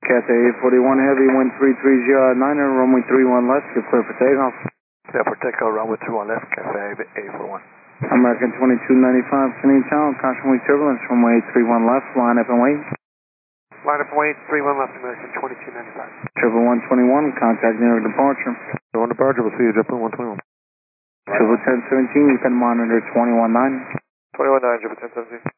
Cathay 841 Heavy, wind 330 9er, runway 31 left, you're clear for takeoff. Clear for takeoff, runway 31 left, Cathay 841. American 2295, Canadian Town, caution wing turbulence, runway 31 left, line up and wait. Line up and wait, 31 left, American 2295. Triple 121, contact near departure. On departure, we'll see you, Triple 121. Triple 1017, you can monitor 219. 219, Triple 1017.